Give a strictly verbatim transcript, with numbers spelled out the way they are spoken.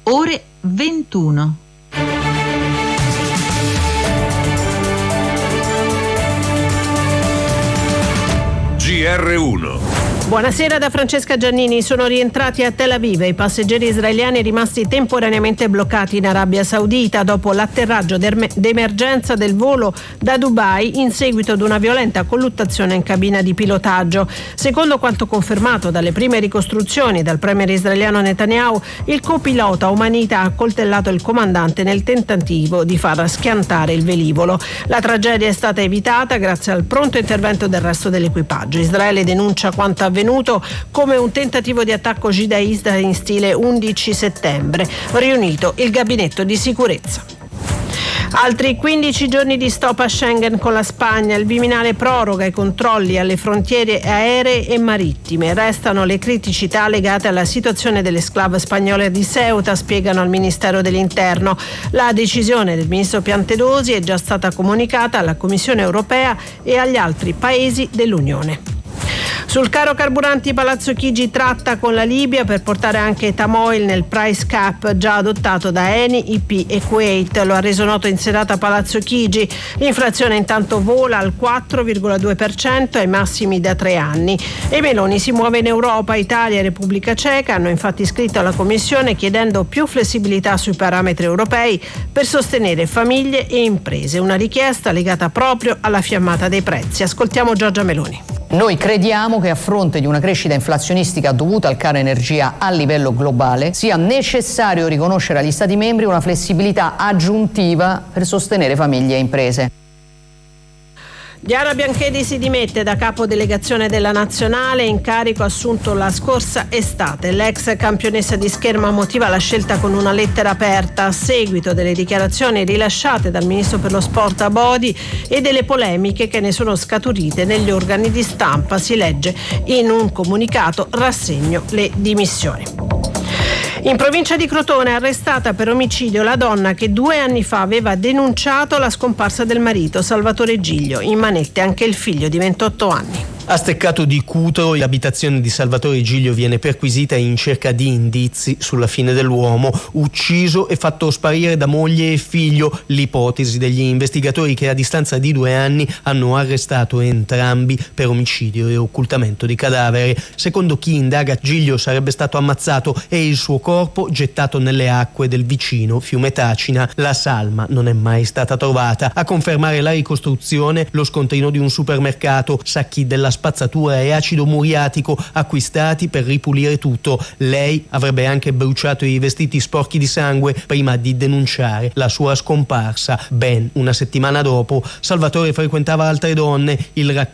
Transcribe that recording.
ore ventuno. G R uno. Buonasera da Francesca Giannini. Sono rientrati a Tel Aviv i passeggeri israeliani rimasti temporaneamente bloccati in Arabia Saudita dopo l'atterraggio d'emergenza del volo da Dubai in seguito ad una violenta colluttazione in cabina di pilotaggio. Secondo quanto confermato dalle prime ricostruzioni dal premier israeliano Netanyahu, il copilota omanita ha accoltellato il comandante nel tentativo di far schiantare il velivolo. La tragedia è stata evitata grazie al pronto intervento del resto dell'equipaggio. Israele denuncia quanto avvenuto come un tentativo di attacco jihadista in stile undici settembre. Riunito il gabinetto di sicurezza. Altri quindici giorni di stop a Schengen con la Spagna. Il Viminale proroga i controlli alle frontiere aeree e marittime. Restano le criticità legate alla situazione delle esclave spagnole di Ceuta, spiegano al Ministero dell'Interno. La decisione del ministro Piantedosi è già stata comunicata alla Commissione europea e agli altri paesi dell'Unione. Sul caro carburanti Palazzo Chigi tratta con la Libia per portare anche Tamoil nel price cap già adottato da Eni, I P e Kuwait. Lo ha reso noto in serata Palazzo Chigi. L'inflazione intanto vola al quattro virgola due per cento ai massimi da tre anni. E Meloni si muove in Europa. Italia e Repubblica Ceca hanno infatti scritto alla Commissione chiedendo più flessibilità sui parametri europei per sostenere famiglie e imprese. Una richiesta legata proprio alla fiammata dei prezzi. Ascoltiamo Giorgia Meloni. Noi crediamo che a fronte di una crescita inflazionistica dovuta al caro energia a livello globale sia necessario riconoscere agli Stati membri una flessibilità aggiuntiva per sostenere famiglie e imprese. Diana Bianchedi si dimette da capo delegazione della Nazionale, incarico assunto la scorsa estate. L'ex campionessa di scherma motiva la scelta con una lettera aperta a seguito delle dichiarazioni rilasciate dal ministro per lo sport Abodi e delle polemiche che ne sono scaturite negli organi di stampa. Si legge in un comunicato: rassegno le dimissioni. In provincia di Crotone è arrestata per omicidio la donna che due anni fa aveva denunciato la scomparsa del marito, Salvatore Giglio. In manette anche il figlio di ventotto anni. A Steccato di Cutro l'abitazione di Salvatore Giglio viene perquisita in cerca di indizi sulla fine dell'uomo, ucciso e fatto sparire da moglie e figlio. L'ipotesi degli investigatori che a distanza di due anni hanno arrestato entrambi per omicidio e occultamento di cadavere. Secondo chi indaga, Giglio sarebbe stato ammazzato e il suo corpo gettato nelle acque del vicino fiume Tacina. La salma non è mai stata trovata. A confermare la ricostruzione lo scontrino di un supermercato, sacchi della spazzatura e acido muriatico acquistati per ripulire tutto. Lei avrebbe anche bruciato i vestiti sporchi di sangue prima di denunciare la sua scomparsa. Ben una settimana dopo Salvatore frequentava altre donne. Il racconto